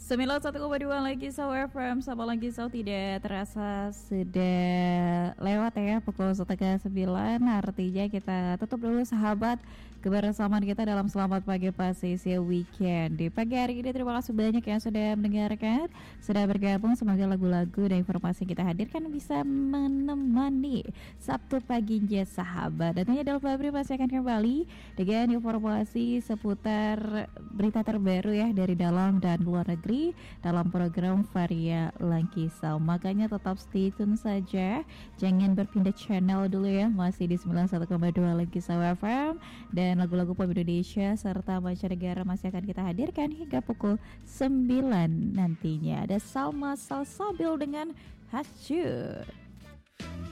91,2 lagi Sau FM. Sama lagi Sau tidak terasa sudah lewat ya pukul setengah 9. Artinya kita tutup dulu sahabat kebersamaan kita dalam Selamat Pagi Pasisi Weekend. Di pagi hari ini terima kasih banyak yang sudah mendengarkan, sudah bergabung. Semoga lagu-lagu dan informasi yang kita hadirkan bisa menemani Sabtu paginya sahabat. Dan ini adalah Fabri masih akan kembali dengan informasi seputar berita terbaru ya dari dalam dan luar negeri dalam program Varia Langkisau. Makanya tetap stay tune saja, jangan berpindah channel dulu ya, masih di 91,2 Langkisau FM. Dan lagu-lagu pop Indonesia serta mancanegara masih akan kita hadirkan hingga pukul 9 nantinya. Ada Salma Salsabil dengan Hasyud.